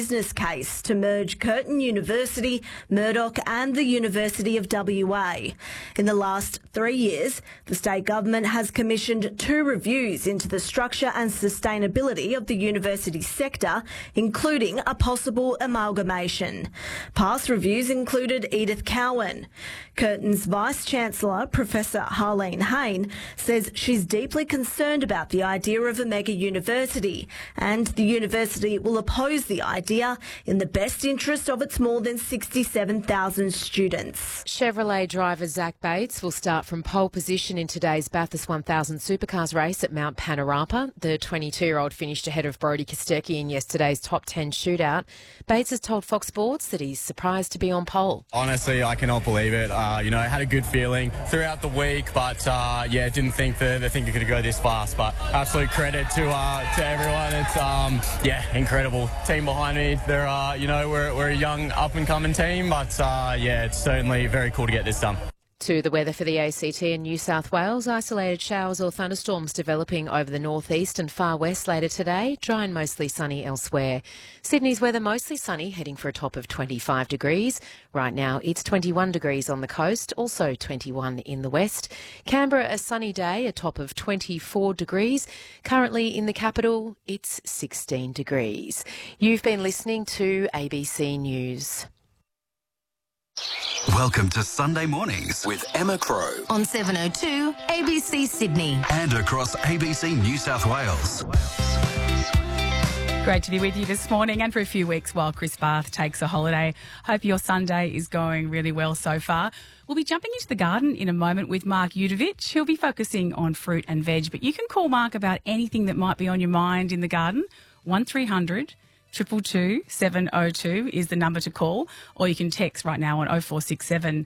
business case to merge Curtin University, Murdoch and the University of WA. In the last 3 years, the state government has commissioned 2 reviews into the structure and sustainability of the university sector, including a possible amalgamation. Past reviews included Edith Cowan. Curtin's Vice-Chancellor, Professor Harleen Hayne, says she's deeply concerned about the idea of a mega university, and the university will oppose the idea in the best interest of its more than 67,000 students. Chevrolet driver Zach Bates will start from pole position in today's Bathurst 1000 Supercars race at Mount Panorama. The 22-year-old finished ahead of Brodie Kostecki in yesterday's top 10 shootout. Bates has told Fox Sports that he's surprised to be on pole. Honestly, I cannot believe it. I had a good feeling throughout the week, but didn't think the thing could go this fast. But absolute credit to everyone. It's incredible team behind me. They're we're a young up and coming team, but it's certainly very cool to get this done. To the weather for the ACT and New South Wales, isolated showers or thunderstorms developing over the northeast and far west later today, dry and mostly sunny elsewhere. Sydney's weather mostly sunny, heading for a top of 25 degrees. Right now it's 21 degrees on the coast, also 21 in the west. Canberra, a sunny day, a top of 24 degrees. Currently in the capital, it's 16 degrees. You've been listening to ABC News. Welcome to Sunday Mornings with Emma Crow on 702 ABC Sydney and across ABC New South Wales. Great to be with you this morning and for a few weeks while Chris Bath takes a holiday. Hope your Sunday is going really well so far. We'll be jumping into the garden in a moment with Mark Udovich. He'll be focusing on fruit and veg, but you can call Mark about anything that might be on your mind in the garden. 1300 222 702 is the number to call, or you can text right now on 0467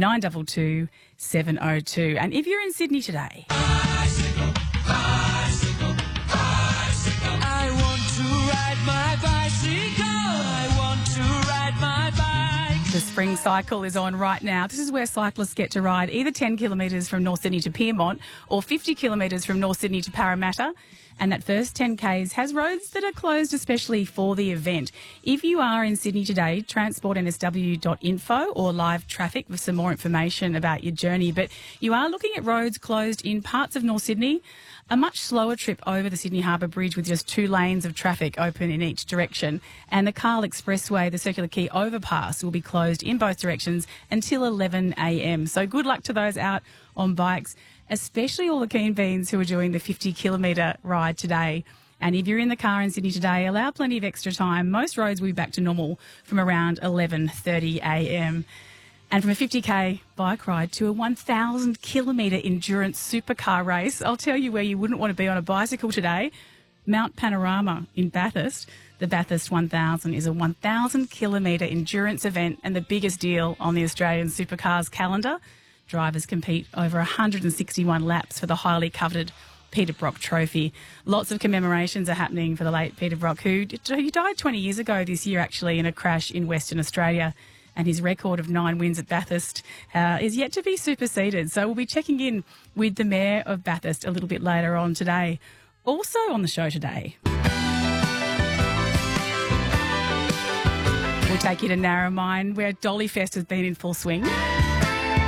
922 702. And if you're in Sydney today, bicycle, bicycle, bicycle. I want to ride my bicycle. I want to ride my bike. The spring cycle is on right now. This is where cyclists get to ride either 10 kilometres from North Sydney to Pyrmont or 50 kilometres from North Sydney to Parramatta. And that first 10Ks has roads that are closed especially for the event. If you are in Sydney today, transportnsw.info or live traffic with some more information about your journey. But you are looking at roads closed in parts of North Sydney, a much slower trip over the Sydney Harbour Bridge with just 2 lanes of traffic open in each direction. And the Cahill Expressway, the Circular Quay overpass, will be closed in both directions until 11 a.m. So good luck to those out on bikes, especially all the keen beans who are doing the 50-kilometre ride today. And if you're in the car in Sydney today, allow plenty of extra time. Most roads will be back to normal from around 11:30 a.m. And from a 50k bike ride to a 1,000-kilometre endurance supercar race, I'll tell you where you wouldn't want to be on a bicycle today. Mount Panorama in Bathurst. The Bathurst 1000 is a 1,000-kilometre endurance event and the biggest deal on the Australian Supercars calendar. Drivers compete over 161 laps for the highly coveted Peter Brock Trophy. Lots of commemorations are happening for the late Peter Brock, who died 20 years ago this year, actually, in a crash in Western Australia. And his record of 9 wins at Bathurst is yet to be superseded. So we'll be checking in with the Mayor of Bathurst a little bit later on today. Also on the show today, we'll take you to Narromine, where Dolly Fest has been in full swing.